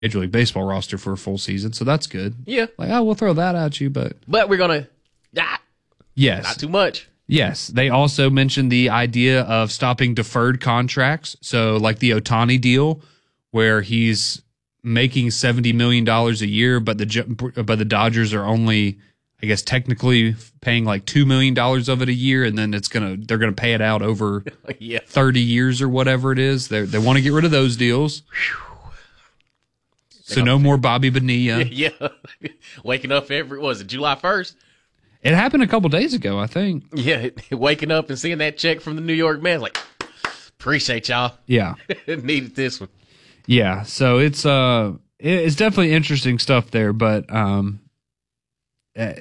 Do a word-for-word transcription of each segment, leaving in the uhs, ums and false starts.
Major League Baseball roster for a full season, so that's good. Yeah. Like, oh, we'll throw that at you, but... But we're going to... Ah, yes. not too much. Yes. They also mentioned the idea of stopping deferred contracts. So, like the Ohtani deal, where he's making seventy million dollars a year, but the but the Dodgers are only, I guess, technically paying like two million dollars of it a year, and then it's gonna they're gonna pay it out over yeah. thirty years or whatever it is. They they want to get rid of those deals. So no more Bobby Bonilla. Yeah, yeah. Waking up every, what was it, July first? It happened a couple days ago, I think. Yeah, waking up and seeing that check from the New York Mets, like, appreciate y'all. Yeah. Needed this one. Yeah, so it's uh, it's definitely interesting stuff there, but um, uh,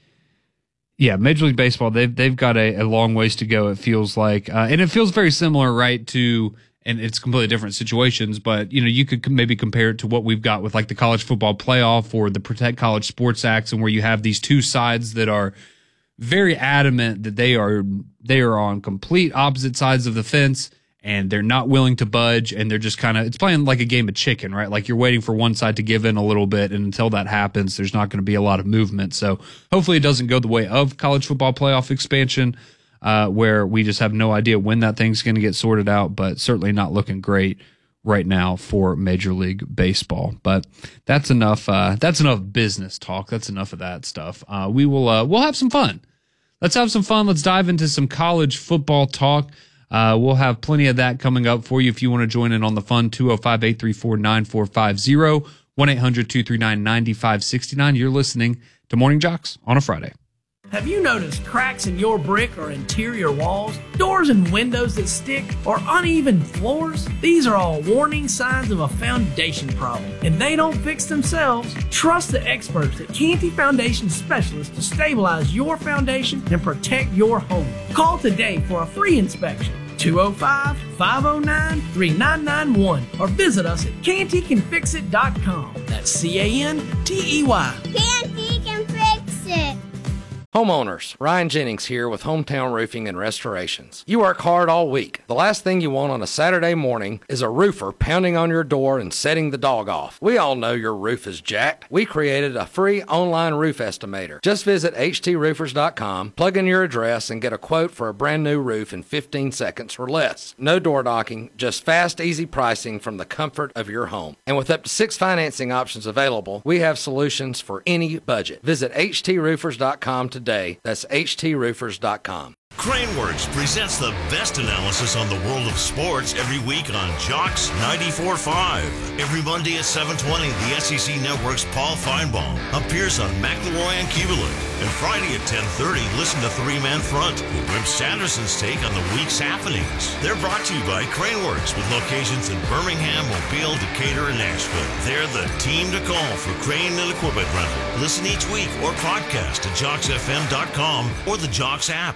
yeah, Major League Baseball, they've they've got a, a long ways to go. It feels like, uh, and it feels very similar, right, to. And it's completely different situations, but you know, you could maybe compare it to what we've got with like the college football playoff or the Protect College Sports Acts, and where you have these two sides that are very adamant that they are they are on complete opposite sides of the fence, and they're not willing to budge, and they're just kind of it's playing like a game of chicken, right? Like you're waiting for one side to give in a little bit, and until that happens, there's not going to be a lot of movement. So hopefully, it doesn't go the way of college football playoff expansion. Uh, where we just have no idea when that thing's going to get sorted out, but certainly not looking great right now for Major League Baseball. But that's enough. Uh, that's enough business talk. That's enough of that stuff. Uh, we will. Uh, we'll have some fun. Let's have some fun. Let's dive into some college football talk. Uh, we'll have plenty of that coming up for you. If you want to join in on the fun, two oh five, eight three four, nine four five oh, one eight hundred, two three nine, nine five six nine. You're listening to Morning Jocks on a Friday. Have you noticed cracks in your brick or interior walls, doors and windows that stick, or uneven floors? These are all warning signs of a foundation problem, and they don't fix themselves. Trust the experts at Canty Foundation Specialists to stabilize your foundation and protect your home. Call today for a free inspection. two oh five, five oh nine, three nine nine one or visit us at canty can fix it dot com. That's C A N T E Y. Canty can fix it. Homeowners, Ryan Jennings here with Hometown Roofing and Restorations. You work hard all week. The last thing you want on a Saturday morning is a roofer pounding on your door and setting the dog off. We all know your roof is jacked. We created a free online roof estimator. Just visit H T roofers dot com, plug in your address, and get a quote for a brand new roof in fifteen seconds or less. No door knocking, just fast, easy pricing from the comfort of your home. And with up to six financing options available, we have solutions for any budget. Visit H T roofers dot com today. Today. That's H T roofers dot com. Craneworks presents the best analysis on the world of sports every week on Jocks ninety-four point five. Every Monday at seven twenty, the S E C Network's Paul Feinbaum appears on McElroy and Kubelik. And Friday at ten thirty, listen to Three Man Front with Wimp Sanderson's take on the week's happenings. They're brought to you by Craneworks with locations in Birmingham, Mobile, Decatur, and Nashville. They're the team to call for crane and equipment rental. Listen each week or podcast at jocks f m dot com or the Jocks app.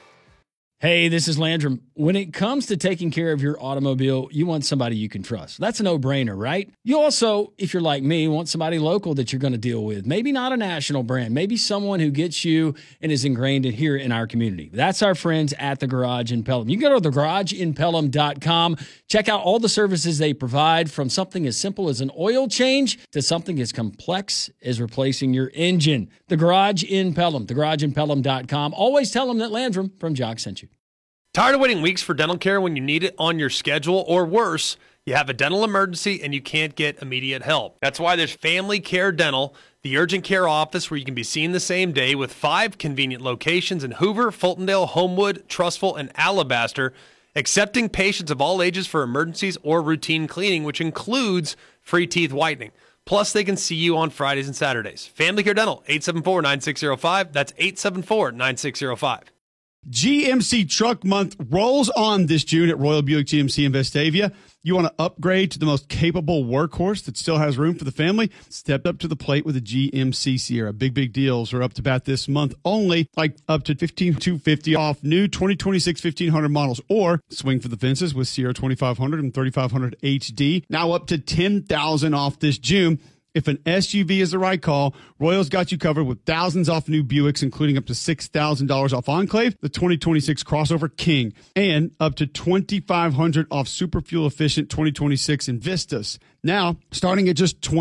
Hey, this is Landrum. When it comes to taking care of your automobile, you want somebody you can trust. That's a no-brainer, right? You also, if you're like me, want somebody local that you're going to deal with. Maybe not a national brand. Maybe someone who gets you and is ingrained in here in our community. That's our friends at The Garage in Pelham. You can go to the garage in pelham dot com. Check out all the services they provide, from something as simple as an oil change to something as complex as replacing your engine. The Garage in Pelham. the garage in pelham dot com. Always tell them that Landrum from Jock sent you. Tired of waiting weeks for dental care when you need it on your schedule, or worse, you have a dental emergency and you can't get immediate help? That's why there's Family Care Dental, the urgent care office where you can be seen the same day, with five convenient locations in Hoover, Fultondale, Homewood, Trustful, and Alabaster, accepting patients of all ages for emergencies or routine cleaning, which includes free teeth whitening. Plus, they can see you on Fridays and Saturdays. Family Care Dental, eight seven four, nine six zero five. That's eight seven four, nine six zero five. G M C Truck Month rolls on this June at Royal Buick G M C in Vestavia. You want to upgrade to the most capable workhorse that still has room for the family? Step up to the plate with a G M C Sierra. Big, big deals are up to bat this month only, like up to fifteen thousand two hundred fifty dollars off new twenty twenty-six fifteen hundred models, or swing for the fences with Sierra twenty-five hundred and thirty-five hundred H D. Now up to ten thousand dollars off this June. If an S U V is the right call, Royals got you covered with thousands off new Buicks, including up to six thousand dollars off Enclave, the twenty twenty-six Crossover King, and up to twenty-five hundred dollars off super fuel efficient twenty twenty-six Invistas. Now, starting at just twenty